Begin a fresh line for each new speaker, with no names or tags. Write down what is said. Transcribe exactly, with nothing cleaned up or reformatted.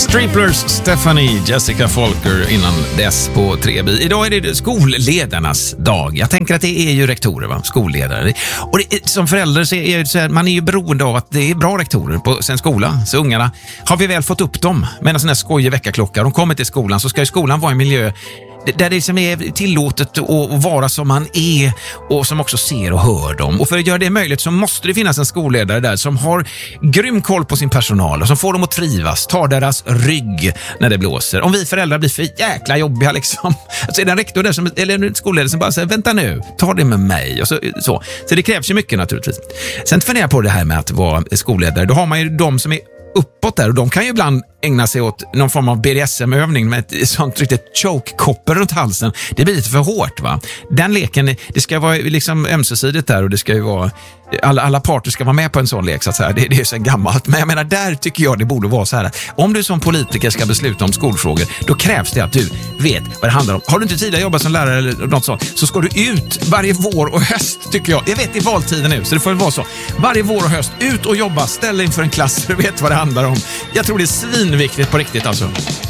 Striplers, Stephanie, Jessica Folker innan dess på tre B. Idag är det skolledarnas dag. Jag tänker att det är ju rektorer, va? Skolledare. Och det, som förälder så är det så här, man är ju beroende av att det är bra rektorer på sin skola. Så ungarna, har vi väl fått upp dem med en sån här skojig väckarklocka, de kommer till skolan, så ska ju skolan vara en miljö där det som är tillåtet att vara som man är och som också ser och hör dem. Och för att göra det möjligt så måste det finnas en skolledare där som har grym koll på sin personal och som får dem att trivas, tar deras rygg när det blåser. Om vi föräldrar blir för jäkla jobbiga liksom, så är det en rektor där som, eller en skolledare som bara säger, vänta nu, ta det med mig och så, så. Så det krävs ju mycket naturligtvis. Sen funderar jag på det här med att vara skolledare. Då har man ju de som är uppåt där och de kan ju ibland ägna sig åt någon form av B D S M-övning med ett sånt riktigt choke-kopper runt halsen. Det blir lite för hårt, va? Den leken, det ska vara liksom ömsesidigt där och det ska ju vara, alla, alla parter ska vara med på en sån lek så att säga. Det, det är så gammalt. Men jag menar, där tycker jag det borde vara så här. Om du som politiker ska besluta om skolfrågor, då krävs det att du vet vad det handlar om. Har du inte tidigare jobbat som lärare eller något sånt, så ska du ut varje vår och höst, tycker jag. Jag vet, det är valtiden nu, så det får vara så. Varje vår och höst, ut och jobba, ställ inför en klass, du vet vad det handlar om. Jag tror det är svinviktigt på riktigt alltså.